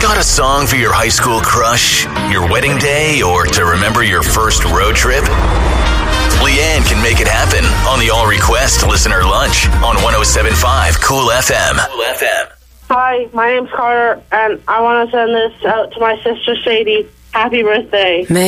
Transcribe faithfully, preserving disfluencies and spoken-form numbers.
Got a song for your high school crush, your wedding day, or to remember your first road trip? Leanne can make it happen on the All Request Listener Lunch on one oh seven point five Cool F M. Cool F M. Hi, my name's Carter, and I want to send this out to my sister Sadie. Happy birthday.